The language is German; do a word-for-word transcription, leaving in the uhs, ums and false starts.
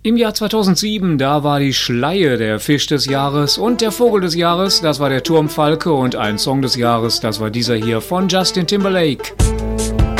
Im Jahr zweitausendsieben, da war die Schleie der Fisch des Jahres und der Vogel des Jahres, das war der Turmfalke und ein Song des Jahres, das war dieser hier von Justin Timberlake.